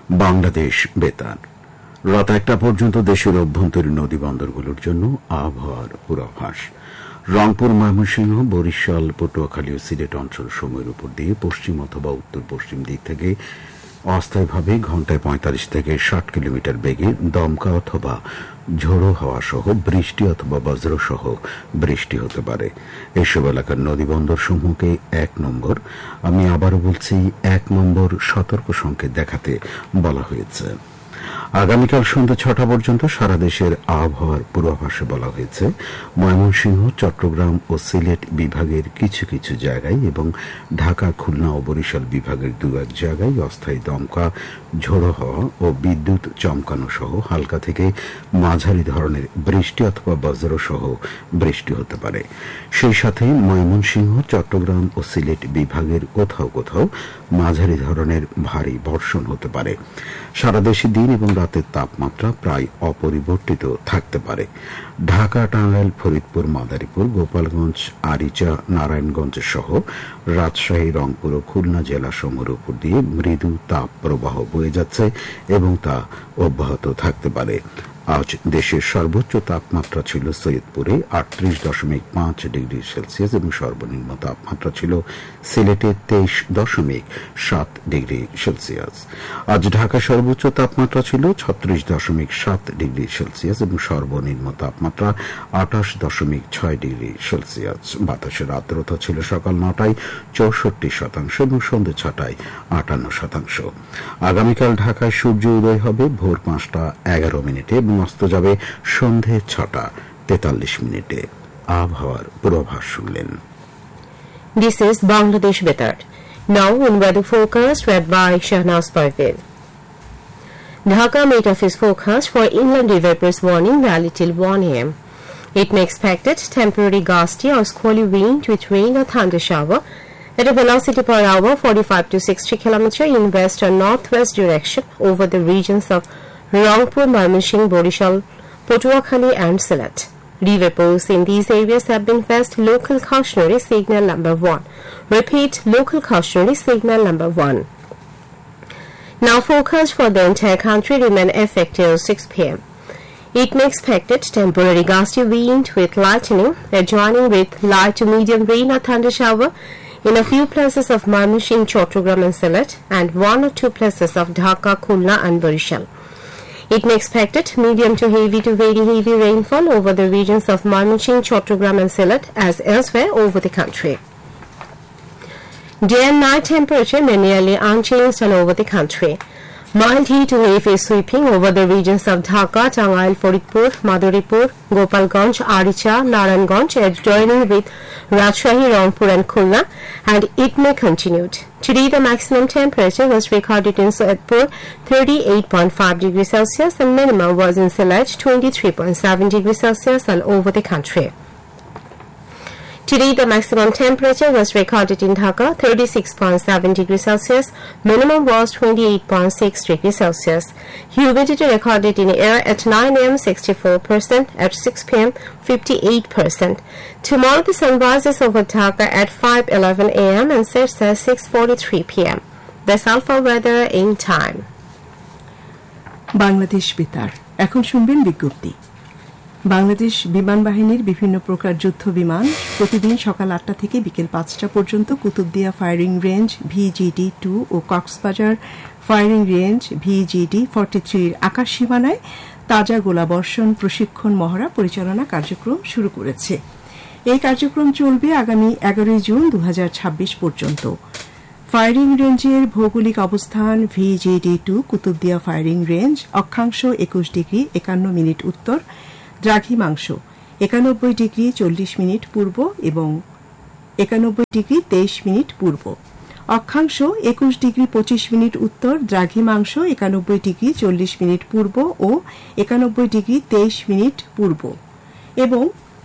বাংলাদেশ বেতার রাত ১টা পর্যন্ত দেশের অভ্যন্তরীণ নদীবন্দরগুলোর জন্য আবহাওয়ার পূর্বাভাস। রংপুর, ময়মনসিংহ, বরিশাল, পটুয়াখালী ও সিলেট অঞ্চল সময়ের উপর দিয়ে পশ্চিম অথবা উত্তর পশ্চিম দিক থেকে অস্থায়ীভাবে ঘণ্টায় ৪৫ থেকে ৬০ কিলোমিটার বেগে দমকা অথবা ঝোড়ো হাওয়া সহ বৃষ্টি অথবা বজ্র সহ বৃষ্টি হতে পারে। এসব এলাকার নদীবন্দর সমূহকে ১ নম্বর, আমি আবারও বলছি ১ নম্বর সতর্ক সংকেত দেখাতে বলা হয়েছে। আগামীকাল সন্ধ্যা ৬টা পর্যন্ত সারা দেশের আবহাওয়ার পূর্বাভাসে বলা হয়েছে ময়মনসিংহ, চট্টগ্রাম ও সিলেট বিভাগের কিছু কিছু জায়গায় এবং ঢাকা, খুলনা ও বরিশাল বিভাগের ২-১ জায়গায় অস্থায়ী দমকা, ঝোড়ো হাওয়া ও বিদ্যুৎ চমকানো সহ হালকা থেকে মাঝারি ধরনের বৃষ্টি অথবা বজ্র সহ বৃষ্টি হতে পারে। সেই সাথে ময়মনসিংহ, চট্টগ্রাম ও সিলেট বিভাগের কোথাও কোথাও মাঝারি ধরনের ভারী বর্ষণ হতে পারে। সারা দেশে দিন এবং রাতের তাপমাত্রা প্রায় অপরিবর্তিত থাকতে পারে। ঢাকা, টাঙ্গাইল, ফরিদপুর, মাদারীপুর, গোপালগঞ্জ, আরিচা, নারায়ণগঞ্জ সহ রাজশাহী, রংপুর ও খুলনা জেলাসমূহের উপর দিয়ে মৃদু তাপ প্রবাহ বয়ে যাচ্ছে এবং তা অব্যাহত থাকতে পারে। আজ দেশের সর্বোচ্চ তাপমাত্রা ছিল সৈয়দপুরে ৩৮.৫ ডিগ্রি সেলসিয়াস এবং সর্বনিম্ন তাপমাত্রা ছিল সিলেটে ২৩.৭ ডিগ্রি সেলসিয়াস। আজ ঢাকা সর্বোচ্চ তাপমাত্রা ছিল ৩৬.৭ ডিগ্রি সেলসিয়াস এবং সর্বনিম্ন তাপমাত্রা ২৮.৬ ডিগ্রি সেলসিয়াস। বাতাসের আর্দ্রতা ছিল সকাল ৯টায় ৬৪% এবং সন্ধ্যে ৬টায় ৫৮%। আগামীকাল ঢাকায় সূর্য উদয় হবে ভোর ৫টা ১১ মিনিটে এবং অস্ত যাবে সন্ধে ৬টা ৪৩ মিনিটে। আবহাওয়ার পূর্বাভাস শুনলেন। This is Bangladesh Betar. Now in weather forecast read by Shahnaz Parveen. Dhaka made of his forecast for inland developers warning valid till 1 a.m. It may expected temporary gusty or squally wind with rain or thunder shower at a velocity per hour 45 to 60 km in west or northwest direction over the regions of Rangpur, Mymensingh, Borishal, Patuakhali and Sylhet. River posts in these areas have been faced local cautionary signal number 1. Repeat, local cautionary signal number 1. Now forecast for the entire country remain effective 6 p.m. It may expected temporary gusty wind with lightning adjoining with light to medium rain or thunder shower in a few places of Mymensingh, Chattogram and Sylhet and 1 or 2 places of Dhaka, Khulna and Borishal. It may expected medium to very heavy rainfall over the regions of Mymensingh, Chattogram and Sylhet as elsewhere over the country. Day and night temperature may nearly unchanged all over the country. Mild heat wave is sweeping over the regions of Dhaka, Tangail, Faridpur, Madaripur, Gopalganj, Aricha, Narayanganj, adjoining with Rajshahi, Rangpur and Khulna, and it may continue. Today the maximum temperature was recorded in Soedpur 38.5 degrees Celsius and minimum was in Sylhet 23.7 degrees Celsius all over the country. Today, the maximum temperature was recorded in Dhaka 36.7 degrees Celsius. Minimum was 28.6 degrees Celsius. Humidity recorded in air at 9 a.m. 64%, at 6 p.m. 58%. Tomorrow, the sun rises over Dhaka at 5:11 a.m. and sets at 6:43 p.m. That's all for weather in time. Bangladesh বেতার এখন শুনবেন বিজ্ঞপ্তি। বাংলাদেশ বিমান বাহিনীর বিভিন্ন প্রকার যুদ্ধ বিমান প্রতিদিন সকাল ৮টা থেকে বিকেল ৫টা পর্যন্ত কুতুবদিয়া ফায়ারিং রেঞ্জ VGD-2 ও কক্সবাজার ফায়ারিং রেঞ্জ VGD-43 আকাশ সীমানায় তাজা গোলাবর্ষণ প্রশিক্ষণ মহড়া পরিচালনা কার্যক্রম শুরু করেছে। এই কার্যক্রম চলবে আগামী ১১ জুন ২০২৬ পর্যন্ত। ফায়ারিং রেঞ্জের ভৌগোলিক অবস্থান VGD-2 কুতুবদিয়া ফায়ারিং রেঞ্জ অক্ষাংশ ২১ ডিগ্রি ৫১ মিনিট উত্তর, দ্রাঘিমাংশ ৯১ ডিগ্রি ৪০ মিনিট পূর্ব এবং ৯১ ডিগ্রি ২৩ মিনিট পূর্ব, অক্ষাংশ ২১ ডিগ্রি ২৫ মিনিট উত্তর, দ্রাঘিমাংশ ৯১ ডিগ্রি ৪০ মিনিট পূর্ব ও ৯১ ডিগ্রি ২৩ মিনিট পূর্ব এবং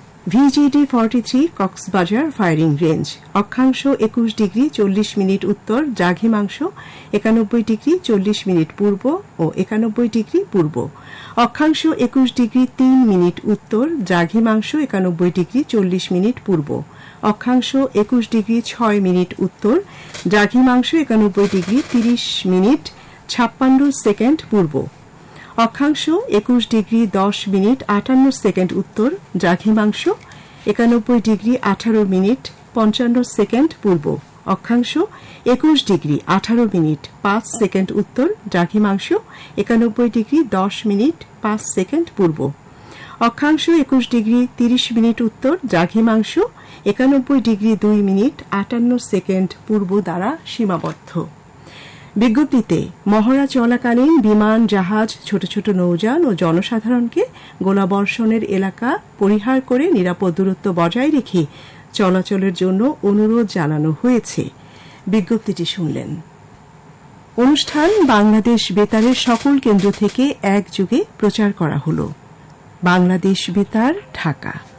VGD-43 কক্সবাজার ফায়ারিং রেঞ্জ অক্ষাংশ ২১ ডিগ্রি ৪০ মিনিট উত্তর, দ্রাঘিমাংশ ৯১ ডিগ্রি ৪০ মিনিট পূর্ব ও ৯১ ডিগ্রি পূর্ব, অক্ষাংশ ২১ ডিগ্রি ৩ মিনিট উত্তর, দ্রাঘিমাংশ ৯১ ডিগ্রি ৪০ মিনিট পূর্ব, অক্ষাংশ ২১ ডিগ্রি ৬ মিনিট উত্তর, দ্রাঘিমাংশ ৯১ ডিগ্রি ৩০ মিনিট 56 সেকেন্ড পূর্ব, অক্ষাংশ 21 ডিগ্রি 10 মিনিট 58 সেকেন্ড উত্তর, দ্রাঘিমাংশ 91 ডিগ্রি 18 মিনিট 55 সেকেন্ড পূর্ব, অক্ষাংশ 21 ডিগ্রি 18 মিনিট 5 সেকেন্ড উত্তর, দ্রাঘিমাংশ 91 ডিগ্রি 10 মিনিট 5 সেকেন্ড পূর্ব, অক্ষাংশ 21 ডিগ্রি 30 মিনিট উত্তর, দ্রাঘিমাংশ 91 ডিগ্রি 2 মিনিট 58 সেকেন্ড পূর্ব দ্বারা সীমাবদ্ধ। বিজ্ঞপ্তিতে মহড়া চলাকালীন বিমান, জাহাজ, ছোট ছোট নৌযান ও জনসাধারণকে গোলাবর্ষণের এলাকা পরিহার করে নিরাপদ দূরত্ব বজায় রেখে চলাচলের জন্য অনুরোধ জানানো হয়েছে। বিজ্ঞপ্তিটি শুনলেন। অনুষ্ঠান বাংলাদেশ বেতারের সকল কেন্দ্র থেকে একযোগে প্রচার করা হল। বাংলাদেশ বেতার, ঢাকা।